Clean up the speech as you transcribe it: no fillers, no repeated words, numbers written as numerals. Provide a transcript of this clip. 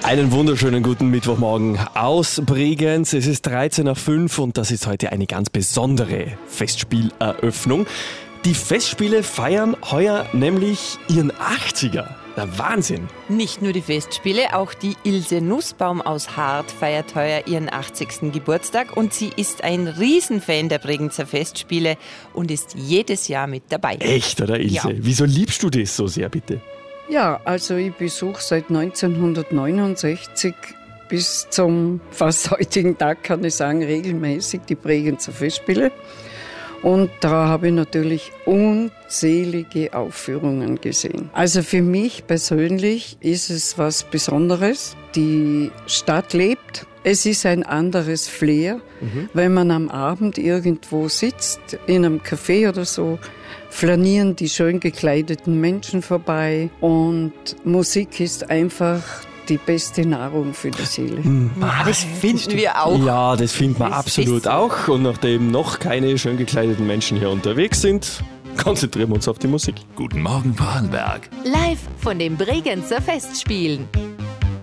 Einen wunderschönen guten Mittwochmorgen aus Bregenz. Es ist 13:05 Uhr und das ist heute eine ganz besondere Festspieleröffnung. Die Festspiele feiern heuer nämlich ihren 80er. Der Wahnsinn! Nicht nur die Festspiele, auch die Ilse Nussbaum aus Hart feiert heuer ihren 80. Geburtstag und sie ist ein Riesenfan der Bregenzer Festspiele und ist jedes Jahr mit dabei. Echt, oder Ilse? Ja. Wieso liebst du das so sehr, bitte? Ja, also ich besuche seit 1969 bis zum fast heutigen Tag, kann ich sagen, regelmäßig die Bregenzer Festspiele. Und da habe ich natürlich unzählige Aufführungen gesehen. Also für mich persönlich ist es was Besonderes. Die Stadt lebt. Es ist ein anderes Flair, wenn man am Abend irgendwo sitzt, in einem Café oder so, flanieren die schön gekleideten Menschen vorbei und Musik ist einfach die beste Nahrung für die Seele. Ja, das finden wir auch. Ja, das finden wir Das absolut ist so. auch. Und nachdem noch keine schön gekleideten Menschen hier unterwegs sind, konzentrieren wir uns auf die Musik. Guten Morgen Vorarlberg. Live von den Bregenzer Festspielen.